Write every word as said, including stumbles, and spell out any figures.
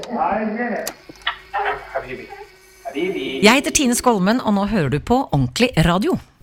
Jeg heter Tine Skolmen, og nå hører du på Ordentlig Radio.